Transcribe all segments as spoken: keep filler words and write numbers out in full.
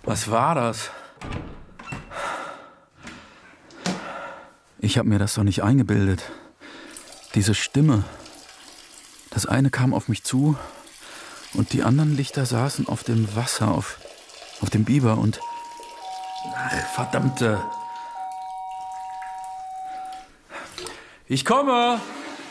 Was war das? Ich habe mir das doch nicht eingebildet. Diese Stimme. Das eine kam auf mich zu und die anderen Lichter saßen auf dem Wasser, auf, auf dem Biber und... Ach, verdammte... Ich komme!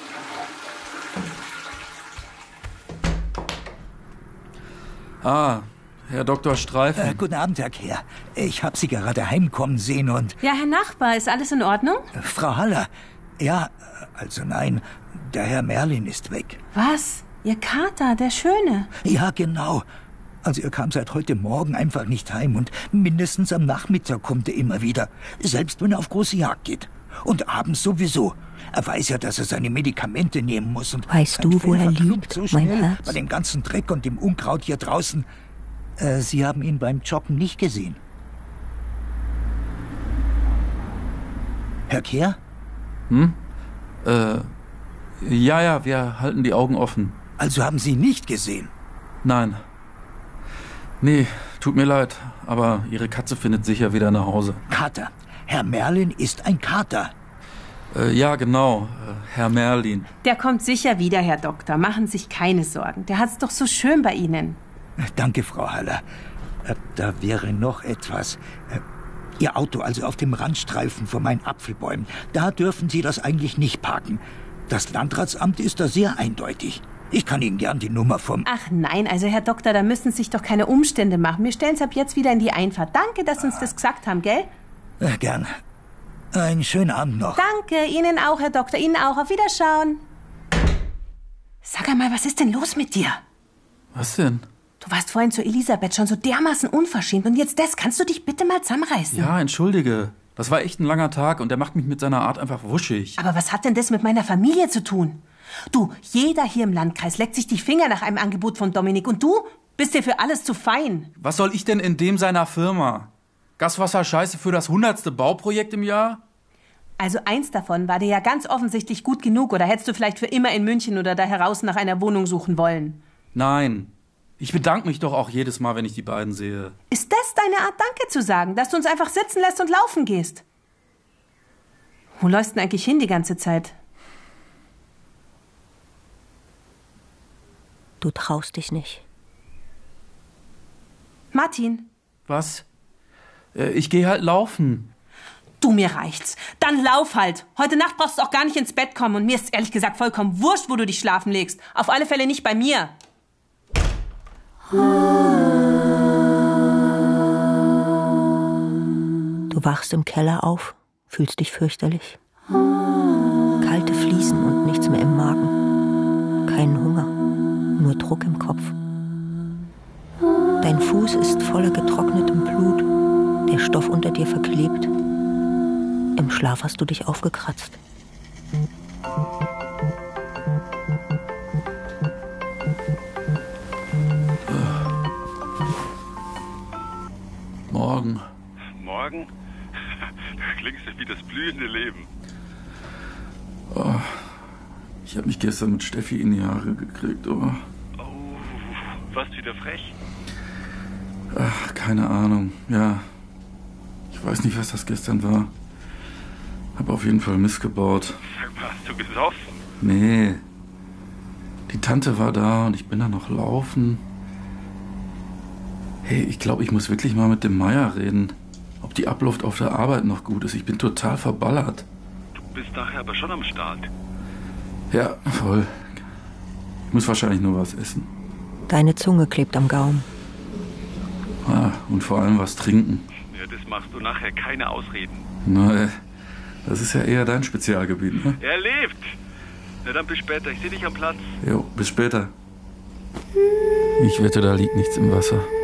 Ah, Herr Doktor Streifen. Äh, guten Abend, Herr Kehr. Ich habe Sie gerade heimkommen sehen und... Ja, Herr Nachbar, ist alles in Ordnung? Äh, Frau Haller, ja, also nein, der Herr Merlin ist weg. Was? Ihr Kater, der Schöne? Ja, genau. Also er kam seit heute Morgen einfach nicht heim und mindestens am Nachmittag kommt er immer wieder, selbst wenn er auf große Jagd geht. Und abends sowieso. Er weiß ja, dass er seine Medikamente nehmen muss. Und weißt du, wo er liegt, so mein schnell Herz? Bei dem ganzen Dreck und dem Unkraut hier draußen. Äh, Sie haben ihn beim Joggen nicht gesehen. Herr Kehr? Hm? Äh, ja, ja, wir halten die Augen offen. Also haben Sie ihn nicht gesehen? Nein. Nee, tut mir leid, aber Ihre Katze findet sicher wieder nach Hause. Kater. Herr Merlin ist ein Kater. Äh, ja, genau, äh, Herr Merlin. Der kommt sicher wieder, Herr Doktor. Machen Sie sich keine Sorgen. Der hat's doch so schön bei Ihnen. Danke, Frau Haller. Äh, da wäre noch etwas. Äh, Ihr Auto, also auf dem Randstreifen vor meinen Apfelbäumen, da dürfen Sie das eigentlich nicht parken. Das Landratsamt ist da sehr eindeutig. Ich kann Ihnen gern die Nummer vom... Ach nein, also Herr Doktor, da müssen sich doch keine Umstände machen. Wir stellen's ab jetzt wieder in die Einfahrt. Danke, dass Sie uns das gesagt haben, gell? Äh, gern. Einen schönen Abend noch. Danke, Ihnen auch, Herr Doktor. Ihnen auch. Auf Wiederschauen. Sag einmal, was ist denn los mit dir? Was denn? Du warst vorhin zu Elisabeth schon so dermaßen unverschämt und jetzt das. Kannst du dich bitte mal zusammenreißen? Ja, entschuldige. Das war echt ein langer Tag und der macht mich mit seiner Art einfach wuschig. Aber was hat denn das mit meiner Familie zu tun? Du, jeder hier im Landkreis leckt sich die Finger nach einem Angebot von Dominik und du bist dir für alles zu fein. Was soll ich denn in dem seiner Firma? Gaswasserscheiße für das hundertste Bauprojekt im Jahr? Also eins davon war dir ja ganz offensichtlich gut genug oder hättest du vielleicht für immer in München oder da heraus nach einer Wohnung suchen wollen? Nein. Ich bedanke mich doch auch jedes Mal, wenn ich die beiden sehe. Ist das deine Art, Danke zu sagen? Dass du uns einfach sitzen lässt und laufen gehst? Wo läufst du denn eigentlich hin die ganze Zeit? Du traust dich nicht. Martin. Was? Äh, ich gehe halt laufen. Du, mir reicht's. Dann lauf halt. Heute Nacht brauchst du auch gar nicht ins Bett kommen. Und mir ist ehrlich gesagt vollkommen wurscht, wo du dich schlafen legst. Auf alle Fälle nicht bei mir. Du wachst im Keller auf, fühlst dich fürchterlich. Kalte Fliesen und nichts mehr im Magen. Keinen Hunger, nur Druck im Kopf. Dein Fuß ist voller getrocknetem Blut, der Stoff unter dir verklebt. Im Schlaf hast du dich aufgekratzt. Morgen. Morgen? Du klingst wie das blühende Leben. Oh, ich habe mich gestern mit Steffi in die Haare gekriegt, oh. Oh, warst wieder frech? Ach, keine Ahnung, ja. Ich weiß nicht, was das gestern war. Hab auf jeden Fall Mist gebaut. Sag mal, hast du gesoffen? Nee. Die Tante war da und ich bin da noch laufen. Hey, ich glaube, ich muss wirklich mal mit dem Meier reden. Ob die Abluft auf der Arbeit noch gut ist. Ich bin total verballert. Du bist nachher aber schon am Start. Ja, voll. Ich muss wahrscheinlich nur was essen. Deine Zunge klebt am Gaumen. Ah, und vor allem was trinken. Ja, das machst du nachher keine Ausreden. Na, das ist ja eher dein Spezialgebiet, ne? Er lebt! Na dann bis später, ich sehe dich am Platz. Jo, bis später. Ich wette, da liegt nichts im Wasser.